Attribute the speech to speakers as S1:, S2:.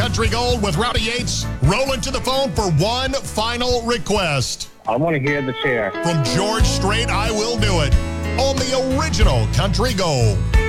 S1: Country Gold with Rowdy Yates. Rolling to the phone for one final request.
S2: I want to hear the chair.
S1: From George Strait, I Will Do It, on the original Country Gold.